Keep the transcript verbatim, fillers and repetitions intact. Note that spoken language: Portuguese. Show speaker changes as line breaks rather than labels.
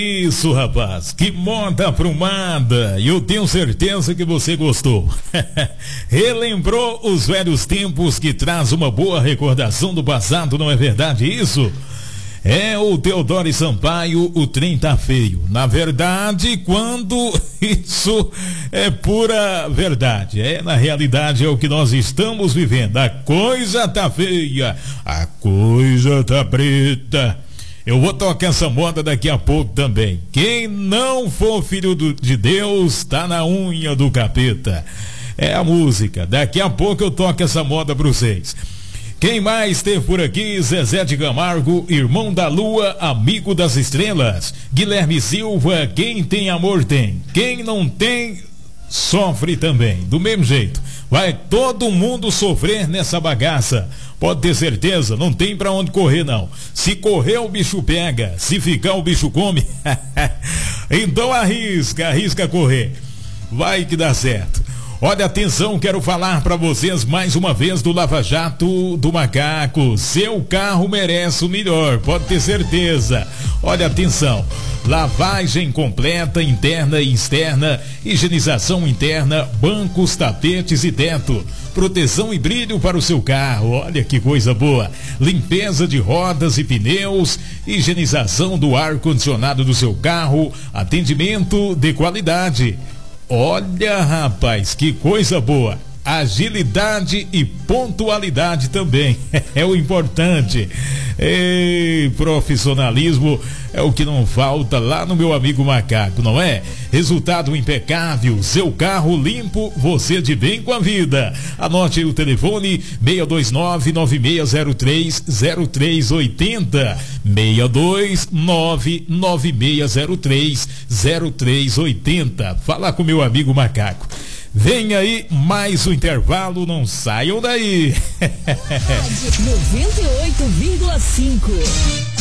Isso, rapaz, que moda aprumada, e eu tenho certeza que você gostou. Relembrou os velhos tempos que traz uma boa recordação do passado, não é verdade isso? É o Teodoro Sampaio, o trem tá feio. Na verdade, quando isso é pura verdade, é na realidade é o que nós estamos vivendo. A coisa tá feia, a coisa tá preta. Eu vou tocar essa moda daqui a pouco também. Quem não for filho do, de Deus, tá na unha do capeta. É a música. Daqui a pouco eu toco essa moda pra vocês. Quem mais teve por aqui? Zezé de Camargo, irmão da lua, amigo das estrelas. Guilherme Silva, quem tem amor tem. Quem não tem, sofre também. Do mesmo jeito. Vai todo mundo sofrer nessa bagaça. Pode ter certeza, não tem pra onde correr não. Se correr o bicho pega, se ficar o bicho come. Então arrisca, arrisca correr. Vai que dá certo. Olha, atenção, quero falar para vocês mais uma vez do Lava Jato do Macaco. Seu carro merece o melhor, pode ter certeza. Olha, atenção, lavagem completa, interna e externa, higienização interna, bancos, tapetes e teto, proteção e brilho para o seu carro, olha que coisa boa. Limpeza de rodas e pneus, higienização do ar-condicionado do seu carro, atendimento de qualidade. Olha, rapaz, que coisa boa. Agilidade e pontualidade também. É o importante. Ei, profissionalismo é o que não falta lá no meu amigo Macaco, não é? Resultado impecável, seu carro limpo, você de bem com a vida. Anote aí o telefone seis dois nove, nove seis zero três, zero três oito zero. seis dois nove, nove seis zero três, zero três oito zero. Fala com meu amigo Macaco. Vem aí mais um intervalo, não saiam daí.
noventa e oito vírgula cinco